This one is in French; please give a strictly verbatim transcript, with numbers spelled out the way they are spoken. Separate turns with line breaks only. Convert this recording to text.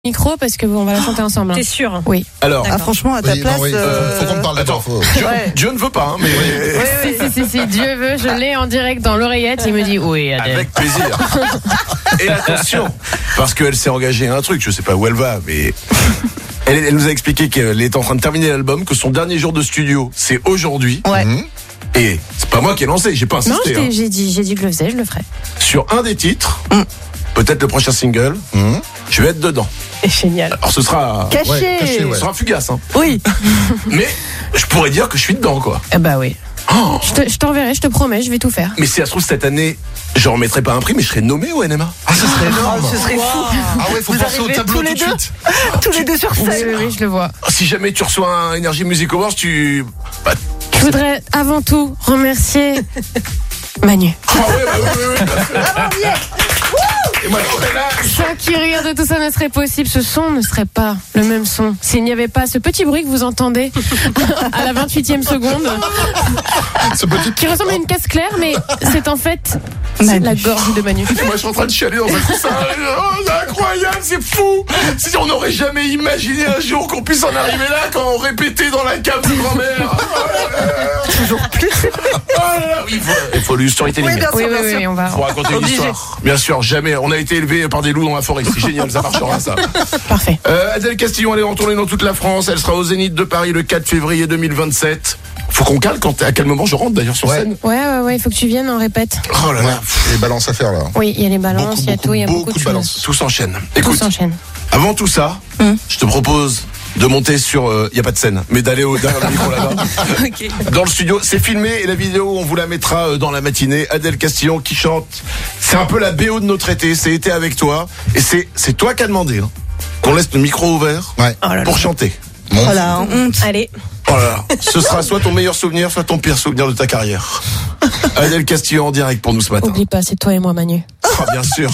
micro parce que bon, on va la chanter ensemble. Hein.
T'es sûr?
Oui.
Alors,
ah, franchement, à ta
oui,
place,
non, oui,
euh...
faut qu'on me parle d'abord. Faut...
Dieu,
Ouais.
Dieu ne veut pas, hein, mais
Oui, oui.
Si, si, si, si, Dieu veut, je l'ai en direct dans l'oreillette. Il me dit oui, Adèle.
avec plaisir. Et attention, parce qu'elle s'est engagée à un truc, je sais pas où elle va, mais elle, elle nous a expliqué qu'elle est en train de terminer l'album, que son dernier jour de studio, c'est aujourd'hui.
Ouais.
Mmh.
Et c'est pas moi qui ai lancé, j'ai pas
Non,
insisté.
je t'ai-
hein.
j'ai dit, j'ai dit que je le faisais, je le ferais.
Sur un des titres,
Mm.
peut-être le prochain single,
Mmh.
je vais être dedans.
C'est génial.
Alors ce sera,
Caché.
Ouais, caché, ouais.
ce sera fugace, hein.
Oui.
Mais je pourrais dire que je suis dedans, quoi.
Eh bah oui.
Oh,
Je te- je t'enverrai, je te promets, je vais tout faire.
mais si ça se trouve cette année, j'en remettrai pas un prix, mais je serai nommé au N M A.
Ah, ce serait énorme.
Ce serait fou.
Ah ouais, faut
Vous
penser au
arrivez
tableau
tous
tout
les
de
deux.
suite.
Tous les deux sur
Oui,
scène.
oui, oui, je le vois.
Si jamais tu reçois un Energy Music Awards, tu... Bah,
Je voudrais avant tout remercier Manu.
ah ouais, bah oui, oui, oui, parce que- Et moi, je serai là.
Sans qui rire de tout ça ne serait possible, ce son ne serait pas le même son. S'il n'y avait pas ce petit bruit que vous entendez à la vingt-huitième seconde,
Ce petit...
qui ressemble à une caisse claire, mais c'est en fait
Manu.
la gorge de Manu.
Et moi, je suis en train de chialer dans un coussin. Oh, c'est incroyable, c'est fou. Si on n'aurait jamais imaginé un jour qu'on puisse en arriver là quand on répétait dans la cave de grand-mère.
Toujours plus.
Oh là là, oui, il faut, il faut du storytelling.
Oui, bien
Oui,
sûr,
oui,
bien
oui,
sûr.
oui, on va.
Faut raconter une
Obligé.
histoire. Bien sûr, jamais. On a été élevés par des loups dans la forêt. C'est génial, ça marchera, ça.
Parfait.
Euh, Adèle Castillon, elle est en tournée dans toute la France. Elle sera au Zénith de Paris le quatre février deux mille vingt-sept. Faut qu'on cale quand, à quel moment je rentre d'ailleurs sur
Ouais.
scène.
Ouais, ouais, ouais, il faut que tu viennes, on répète.
Oh là là,
Ouais, les balances à faire là.
Oui, il y a les balances,
Beaucoup,
il y a
beaucoup,
tout, il y a beaucoup,
beaucoup
de
de balances.
choses.
tout s'enchaîne.
Tout
Écoute,
s'enchaîne.
avant tout ça,
Hum.
je te propose de monter sur... Il n'y a pas de scène, mais d'aller au derrière le micro là-bas. Dans le studio, c'est filmé et la vidéo, on vous la mettra euh, dans la matinée. Adèle Castillon qui chante. C'est un peu la B O de notre été. C'est été avec toi. Et c'est c'est toi qui as demandé hein, qu'on laisse le micro ouvert
Ouais.
Oh là là.
pour chanter.
Mon
Oh la honte.
Allez.
Oh là là. Ce sera soit ton meilleur souvenir, soit ton pire souvenir de ta carrière. Adèle Castillon en direct pour nous ce matin.
Oublie pas, c'est toi et moi, Manu.
Ah, bien sûr.